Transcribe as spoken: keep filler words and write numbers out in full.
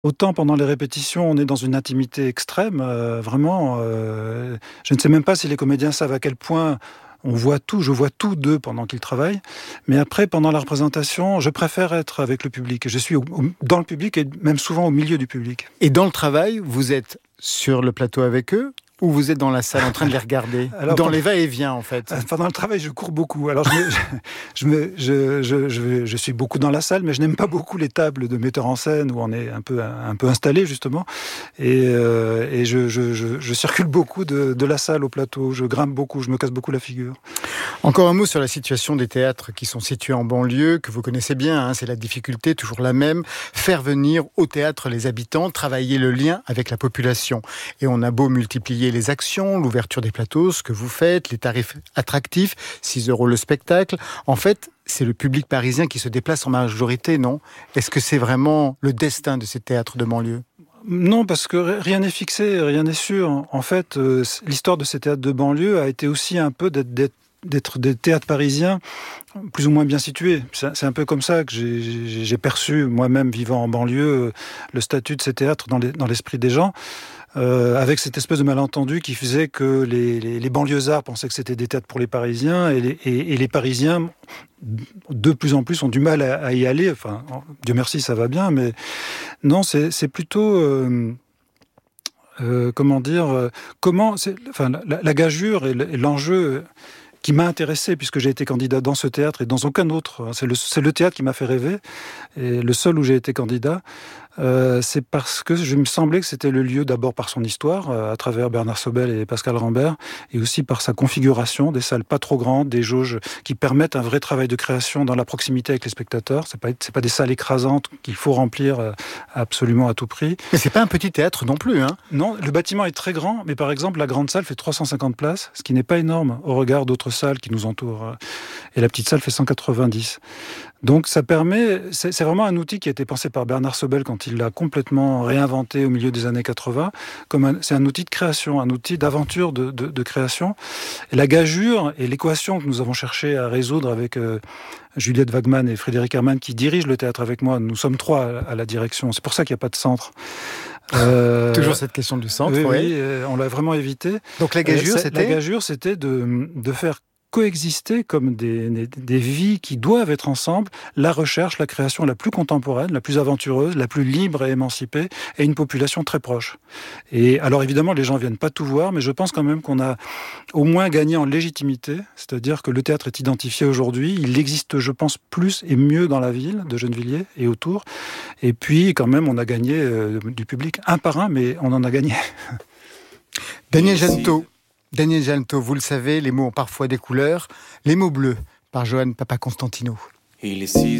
Autant pendant les répétitions, on est dans une intimité extrême, euh, vraiment. Euh, je ne sais même pas si les comédiens savent à quel point on voit tout, je vois tout d'eux pendant qu'ils travaillent. Mais après, pendant la représentation, je préfère être avec le public. Je suis au, au, dans le public et même souvent au milieu du public. Et dans le travail, vous êtes sur le plateau avec eux ? Ou vous êtes dans la salle en train de les regarder? Alors, dans pendant, les va-et-vient, en fait. Pendant le travail, je cours beaucoup. Alors, je, me, je, me, je, je, je, je suis beaucoup dans la salle, mais je n'aime pas beaucoup les tables de metteurs en scène où on est un peu, un peu installé, justement. Et, euh, et je, je, je, je circule beaucoup de, de la salle au plateau. Je grimpe beaucoup, je me casse beaucoup la figure. Encore un mot sur la situation des théâtres qui sont situés en banlieue, que vous connaissez bien. Hein, c'est la difficulté, toujours la même. Faire venir au théâtre les habitants, travailler le lien avec la population. Et on a beau multiplier les actions, l'ouverture des plateaux, ce que vous faites, les tarifs attractifs, six euros le spectacle. En fait, c'est le public parisien qui se déplace en majorité, non? Est-ce que c'est vraiment le destin de ces théâtres de banlieue? Non, parce que rien n'est fixé, rien n'est sûr. En fait, euh, l'histoire de ces théâtres de banlieue a été aussi un peu d'être, d'être d'être des théâtres parisiens plus ou moins bien situés. C'est un peu comme ça que j'ai, j'ai perçu, moi-même vivant en banlieue, le statut de ces théâtres dans, les, dans l'esprit des gens, euh, avec cette espèce de malentendu qui faisait que les, les, les banlieusards pensaient que c'était des théâtres pour les Parisiens, et les, et, et les Parisiens, de plus en plus, ont du mal à, à y aller. Enfin, Dieu merci, ça va bien, mais non, c'est, c'est plutôt... Euh, euh, comment dire... Euh, comment... C'est, enfin, la, la gageure et l'enjeu... qui m'a intéressé, puisque j'ai été candidat dans ce théâtre et dans aucun autre. C'est le, c'est le théâtre qui m'a fait rêver, et le seul où j'ai été candidat. Euh, c'est parce que je me semblait que c'était le lieu, d'abord par son histoire, euh, à travers Bernard Sobel et Pascal Rambert, et aussi par sa configuration, des salles pas trop grandes, des jauges qui permettent un vrai travail de création dans la proximité avec les spectateurs. C'est pas, c'est pas des salles écrasantes qu'il faut remplir euh, absolument à tout prix. Mais c'est pas un petit théâtre non plus, hein? Non, le bâtiment est très grand, mais par exemple, la grande salle fait trois cent cinquante places, ce qui n'est pas énorme au regard d'autres salles qui nous entourent. Et la petite salle fait cent quatre-vingt-dix. Donc ça permet, c'est, c'est vraiment un outil qui a été pensé par Bernard Sobel quand il l'a complètement réinventé au milieu des années quatre-vingts. Comme un, c'est un outil de création, un outil d'aventure de, de, de création. Et la gageure et l'équation que nous avons cherché à résoudre avec euh, Juliette Wagman et Frédéric Hermann qui dirigent le théâtre avec moi. Nous sommes trois à, à la direction. C'est pour ça qu'il n'y a pas de centre. Euh, Toujours cette question du centre, oui. Oui, oui on l'a vraiment évité. Donc la gageure, c'était La gageure, c'était de, de faire coexister comme des, des, des vies qui doivent être ensemble, la recherche, la création la plus contemporaine, la plus aventureuse, la plus libre et émancipée, et une population très proche. Et alors évidemment, les gens viennent pas tout voir, mais je pense quand même qu'on a au moins gagné en légitimité, c'est-à-dire que le théâtre est identifié aujourd'hui, il existe, je pense, plus et mieux dans la ville de Gennevilliers et autour, et puis quand même, on a gagné euh, du public un par un, mais on en a gagné. Daniel Jeannetot. Daniel Jeannetot, vous le savez, les mots ont parfois des couleurs. Les mots bleus, par Johan Papaconstantino. Il est six